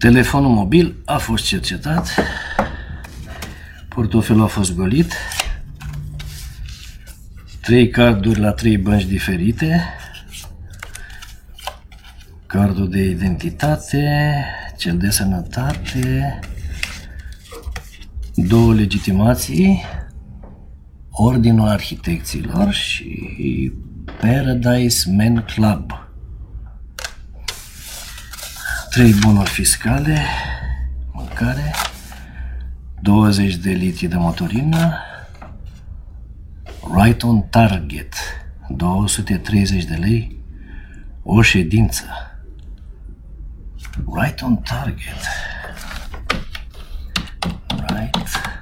Telefonul mobil a fost cercetat, portofelul a fost golit, 3 carduri la 3 bănci diferite, cardul de identitate, cel de sănătate, 2 legitimații, Ordinul Arhitecților și Paradise Men Club. 3 bunuri fiscale, mâncare, 20 de litri de motorină, Right on Target, 230 de lei, o ședință. Right on Target. Right